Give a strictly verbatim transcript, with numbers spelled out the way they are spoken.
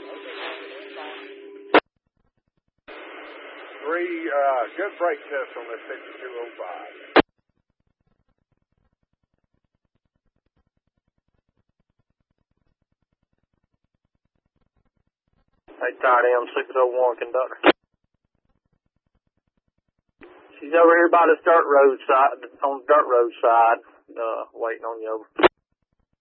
Three, uh, good brake test on this sixty-two oh five. Hey, Todd M, six oh one conductor. She's over here by this dirt road side, on the dirt road side, uh, waiting on you over.